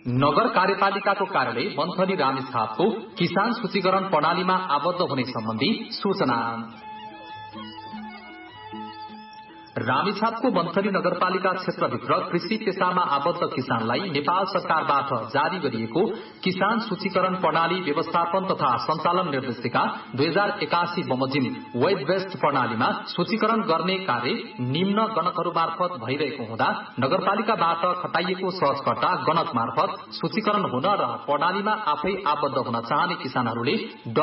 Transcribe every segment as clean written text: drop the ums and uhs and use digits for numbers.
नगर कार्यपालिकाको कार्यालय मन्थली रामेछापको किसान सूचीकरण प्रणालीमा आबद्ध हुने सम्बन्धी सूचना। रामेछापको मन्थली नगरपालिका क्षेत्रभित्र कृषि पेशामा आबद्ध किसानलाई नेपाल सरकारबाट जारी गरिएको किसान सूचीकरण प्रणाली व्यवस्थापन तथा सञ्चालन निर्देशिका 2081 बमोजिम वेब बेस्ड प्रणालीमा सूचीकरण गर्ने कार्य निम्न गणकहरू मार्फत भइरहेको हुँदा नगरपालिकाबाट खटाइएको सहजकर्ता गणक मार्फत सूचीकरण हुन र प्रणालीमा आफै आबद्ध हुन चाहने किसानहरूले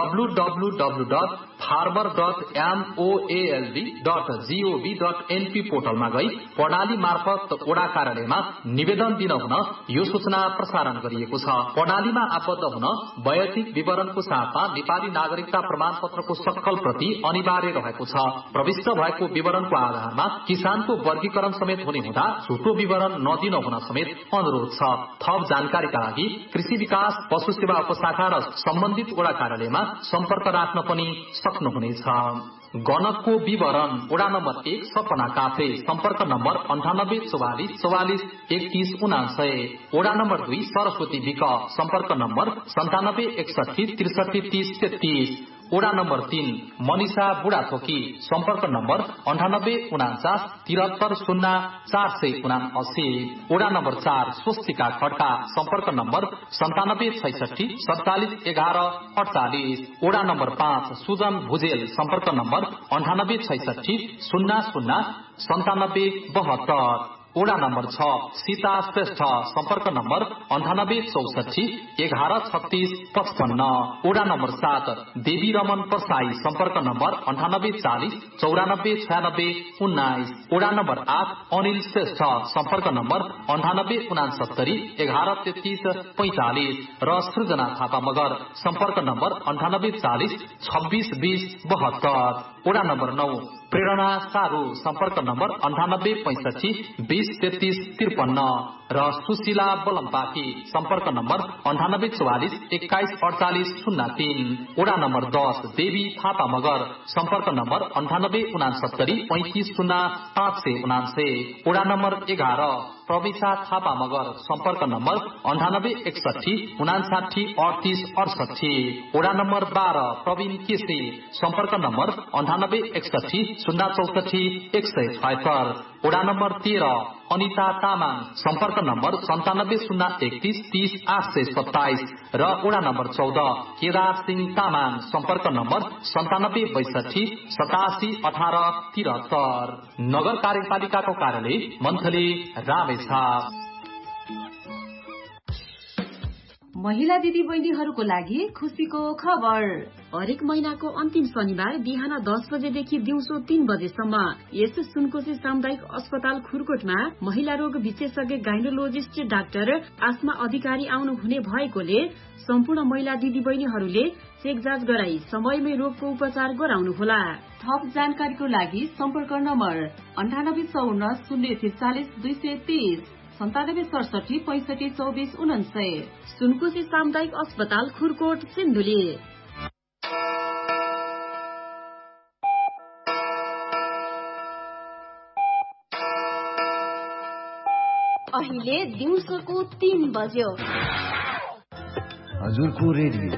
www.farmer.moald.gov.np पोर्टलमा गई प्रणाली मार्फत वडा कार्यालयमा निवेदन दिन हुन यो सूचना प्रसारण गरिएको छ। प्रणालीमा आबद्ध हुन वैयक्तिक विवरणको साथमा नेपाली नागरिकता प्रमाण पत्रको सक्कल प्रति अनिवार्य रहेको छ। प्रविष्ट भएको विवरणको आधारमा किसानको वर्गीकरण समेत हुने हुँदा झुटो विवरण नदिन हुन समेत अनुरोध छ। थप जानकारीका लागि कृषि विकास पशु सेवा उपशाखा र सम्बन्धित वडा कार्यालयमा सम्पर्क राख्न पनि सक्नुहुनेछ। गणकको विवरण वडा नम्बर 1 सपना काफे सम्पर्क नम्बर 9844 44 31 99। वडा नम्बर 2 सरस्वती विक सम्पर्क नम्बर 97 61 63 30 33। वडा नम्बर 3 मनिषा बुढाथोकी सम्पर्क नम्बर 98 49 73 0 479। वडा नम्बर 4 स्वस्तिका खड्का सम्पर्क नम्बर 97 66 47 11 48। वडा नम्बर 5 सुजन भुजेल सम्पर्क नम्बर 98 66 00 97 72। वडा नम्बर 6 सीता श्रेष्ठ सम्पर्क नम्बर 98 64 11 36 55। वडा नम्बर 7 देवी रमन परसाई सम्पर्क नम्बर 98 40 94 96 19। वडा नम्बर 8 अनिल श्रेष्ठ सम्पर्क नम्बर 98 69 11 33 45 र सृजना थापा मगर सम्पर्क नम्बर 98 40 26 20 72। वडा नम्बर 9 प्रेरणा सारू सम्पर्क नम्बर 98 65 20 33 53 र सुशीला बलम्पाकी सम्पर्क नम्बर 98 44 21 48 03। वडा नम्बर 10 देवी थापा मगर सम्पर्क नम्बर 98 69 35 0 579। वडा नम्बर 11 प्रविशा थापा मगर सम्पर्क नम्बर 98 61 59 38 68। वडा नम्बर 12 प्रवीण केसी सम्पर्क नम्बर 98 61 064 176। वडा नम्बर 13 अनिता तामाङ सम्पर्क नम्बर 97 031 30 827 र वडा नम्बर 14 केदार सिंह तामाङ सम्पर्क नम्बर 97 62 87 18 73। नगर कार्यपालिकाको कार्यालय मन्थली रामेछाप। महिला दिदी बहिनीहरूको लागि खुसीको खबर। हरेक महिनाको अन्तिम शनिबार बिहान 10 बजेदेखि दिउँसो 3 बजेसम्म यस सुनकोशी सामुदायिक अस्पताल खुरकोटमा महिला रोग विशेषज्ञ गाइनोलोजिस्ट डाक्टर आस्मा अधिकारी आउनु हुने भएकोले सम्पूर्ण महिला दिदी बहिनीहरूले चेक जाँच गराई समयमै रोगको उपचार गराउनुहोला। थप जानकारीको लागि सम्पर्क नम्बर 9854 043 230 97 67 65 24 49। सुनकोशी सामुदायिक अस्पताल खुरकोट सिन्धुली। अहिले दिउँसोको 3 बज्यो। हजुरको रेडियो